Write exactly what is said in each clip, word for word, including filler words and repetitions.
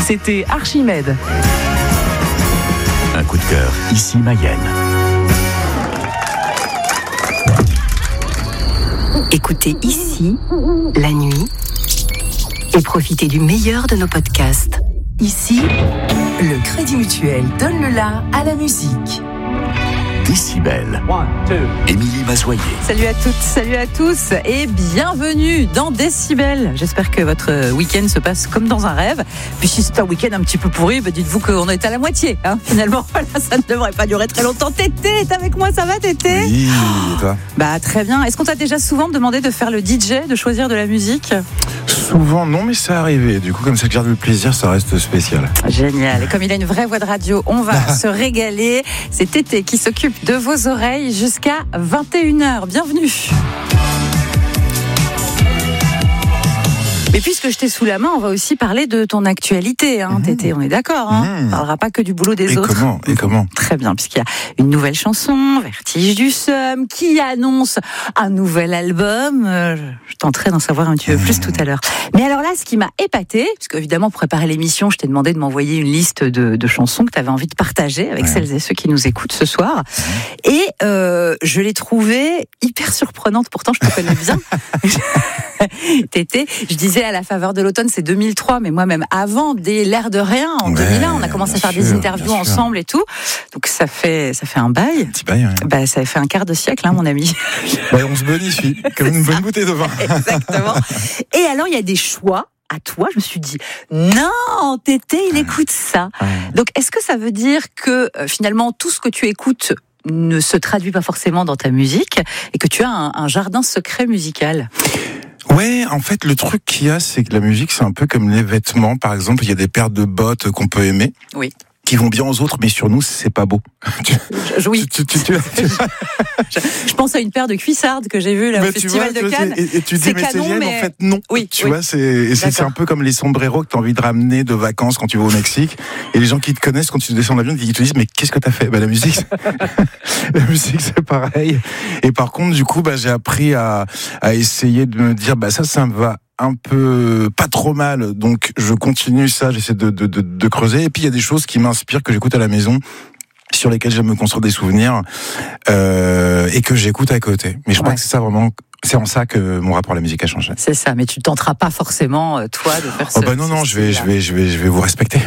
c'était Archimède. Un coup de cœur, ici Mayenne. Écoutez ici, la nuit, et profitez du meilleur de nos podcasts. Ici, le Crédit Mutuel donne le la à la musique. Décibel. Émilie Mazoyer. Salut à toutes, salut à tous et bienvenue dans Décibel. J'espère que votre week-end se passe comme dans un rêve. Puis si c'est un week-end un petit peu pourri, bah dites-vous qu'on est à la moitié. Hein. Finalement, voilà, ça ne devrait pas durer très longtemps. Tété, t'es avec moi, ça va Tété ? Oui, et toi ? Bah très bien. Est-ce qu'on t'a déjà souvent demandé de faire le D J, de choisir de la musique ? Souvent, non, mais c'est arrivé. Du coup, comme ça garde le plaisir, ça reste spécial. Génial. Et comme il a une vraie voix de radio, on va se régaler. C'est Tété qui s'occupe de vos oreilles jusqu'à vingt et une heures. Bienvenue. Mais puisque je t'ai sous la main, on va aussi parler de ton actualité, hein, mmh. Tété, on est d'accord, hein, mmh. On ne parlera pas que du boulot des et autres. Comment Et comment Très bien, puisqu'il y a une nouvelle chanson, Vertige du Seum, qui annonce un nouvel album. Euh, je tenterai d'en savoir un petit peu mmh. plus tout à l'heure. Mais alors là, ce qui m'a épaté, puisque évidemment, pour préparer l'émission, je t'ai demandé de m'envoyer une liste de, de chansons que tu avais envie de partager avec ouais. celles et ceux qui nous écoutent ce soir. Mmh. Et euh, je l'ai trouvée hyper surprenante, pourtant je te connais bien. Tété, je disais à la faveur de l'automne, c'est deux mille trois, mais moi-même avant, dès l'ère de rien, en ouais, deux mille un, on a commencé à faire sûr, des interviews ensemble et tout. Donc ça fait, ça fait un bail. Un petit bail, ouais. Bah, ça fait un quart de siècle, hein, mon ami. Ouais, on se bonifie, comme une bonne bouteille de vin. Exactement. Et alors, il y a des choix. À toi, je me suis dit, non, Tété, il écoute ça. Ouais. Donc, est-ce que ça veut dire que euh, finalement, tout ce que tu écoutes ne se traduit pas forcément dans ta musique et que tu as un, un jardin secret musical ? Ouais, en fait, le truc qu'il y a, c'est que la musique, c'est un peu comme les vêtements. Par exemple, il y a des paires de bottes qu'on peut aimer. Oui. Qui vont bien aux autres, mais sur nous, c'est pas beau. Je, oui. Tu, tu, tu, tu... je, je pense à une paire de cuissardes que j'ai vues là, au bah, Festival vois, de Cannes. Et, et tu dis, c'est mais canon, c'est mais... en fait, non. Oui, tu oui. vois, c'est, c'est, c'est un peu comme les sombreros que tu as envie de ramener de vacances quand tu vas au Mexique. Et les gens qui te connaissent, quand tu descends d'avion, ils te disent, mais qu'est-ce que t'as fait? Bah, la musique, la musique, c'est pareil. Et par contre, du coup, bah, j'ai appris à, à essayer de me dire, bah, ça, ça me va un peu pas trop mal, donc je continue ça, j'essaie de, de, de, de creuser. Et puis il y a des choses qui m'inspirent, que j'écoute à la maison, sur lesquelles j'aime me construire des souvenirs, euh, et que j'écoute à côté. Mais je ouais. crois que c'est ça vraiment. C'est en ça que mon rapport à la musique a changé. C'est ça, mais tu tenteras pas forcément, toi, de faire ça. Oh bah non, non, je vais, je vais, je vais, je vais vous respecter.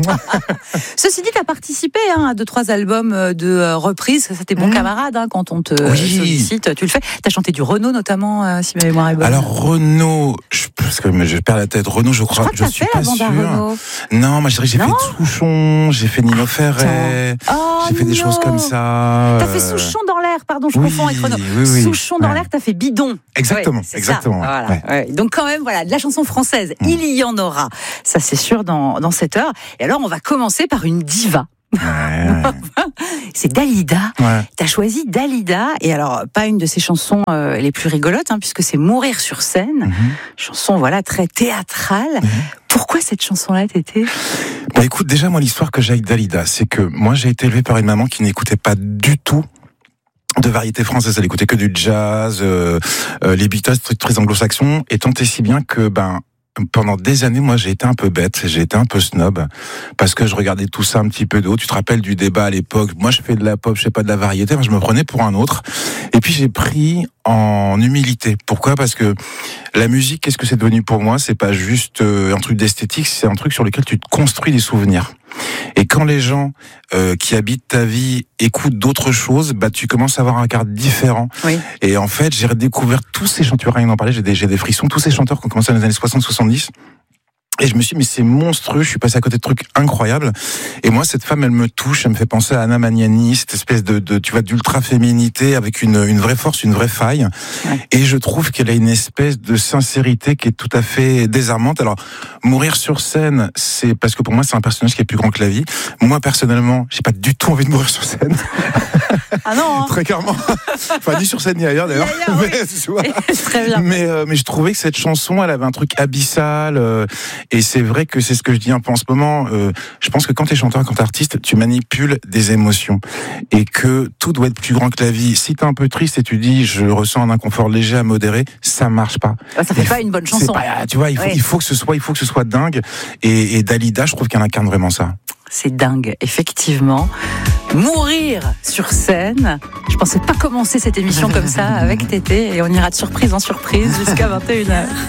Ceci dit, tu as participé hein, à deux, trois albums de reprises. Ça, t'es bon mmh. camarade hein, quand on te oui. sollicite. Tu le fais. Tu as chanté du Renaud, notamment, euh, si ma mémoire est bonne. Alors, Renaud, je, parce que je perds la tête. Renaud, je crois, je, crois que je t'as suis fait pas la sûr. Renaud. Non, moi, je dirais que j'ai non fait Souchon, j'ai fait Nino Ferrer, oh, j'ai fait non. des choses comme ça. T'as fait Souchon dans l'air, pardon, je oui, confonds avec Renaud. Oui, oui. Souchon dans ouais. l'air, t'as fait Bidon. Exactement. Ouais, c'est Exactement. Ça. Voilà. Ouais. Ouais. Donc quand même, voilà, de la chanson française, mmh. il y en aura. Ça, c'est sûr dans dans cette heure. Et alors, on va commencer par une diva. Ouais. C'est Dalida. Ouais. T'as choisi Dalida, et alors pas une de ses chansons euh, les plus rigolotes, hein, puisque c'est Mourir sur scène, mmh. chanson voilà très théâtrale. Mmh. Pourquoi cette chanson-là, Tété ? Bah écoute, déjà moi l'histoire que j'ai avec Dalida, c'est que moi j'ai été élevé par une maman qui n'écoutait pas du tout de variété française, elle écoutait que du jazz, euh, euh, les Beatles, très, très anglo-saxons, et tant et si bien que ben pendant des années, moi, j'ai été un peu bête, j'ai été un peu snob, parce que je regardais tout ça un petit peu de haut. Tu te rappelles du débat à l'époque? Moi, je fais de la pop, je fais pas de la variété. Moi, je me prenais pour un autre. Et puis, j'ai pris en humilité. Pourquoi? Parce que la musique, qu'est-ce que c'est devenu pour moi? C'est pas juste un truc d'esthétique, c'est un truc sur lequel tu te construis des souvenirs. Et quand les gens euh, qui habitent ta vie écoutent d'autres choses, bah tu commences à avoir un regard différent. Oui. Et en fait, j'ai redécouvert tous ces chanteurs, rien d'en parler, j'ai des, j'ai des frissons, tous ces chanteurs qui ont commencé dans les années soixante soixante-dix. Et je me suis dit, mais c'est monstrueux, je suis passé à côté de trucs incroyables. Et moi, cette femme, elle me touche, elle me fait penser à Anna Magnani, cette espèce de, de tu vois, d'ultra-féminité avec une, une vraie force, une vraie faille. Ouais. Et je trouve qu'elle a une espèce de sincérité qui est tout à fait désarmante. Alors, mourir sur scène, c'est parce que pour moi, c'est un personnage qui est plus grand que la vie. Moi, personnellement, j'ai pas du tout envie de mourir sur scène. Ah non. Hein. Très clairement. Enfin, ni sur scène ni ailleurs d'ailleurs. Ni ailleurs, oui. mais, tu vois. Très bien. Mais, euh, mais je trouvais que cette chanson, elle avait un truc abyssal. Euh, et c'est vrai que c'est ce que je dis un peu en ce moment. Euh, je pense que quand t'es chanteur, quand t'es artiste, tu manipules des émotions. Et que tout doit être plus grand que la vie. Si t'es un peu triste et tu dis, je ressens un inconfort léger à modérer, ça marche pas. Ça fait il pas une bonne chanson. Pas, tu vois, il faut, oui. il faut que ce soit, il faut que ce soit dingue. Et, et Dalida, je trouve qu'elle incarne vraiment ça. C'est dingue, effectivement. Mourir sur scène. Je pensais pas commencer cette émission comme ça avec Tété et on ira de surprise en surprise jusqu'à vingt et une heures.